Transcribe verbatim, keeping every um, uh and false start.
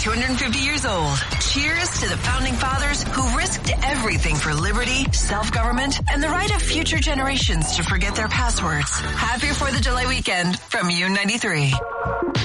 two hundred fifty years old. Cheers to the founding fathers who risked everything for liberty, self-government, and the right of future generations to forget their passwords. Happy fourth of July weekend from U ninety-three.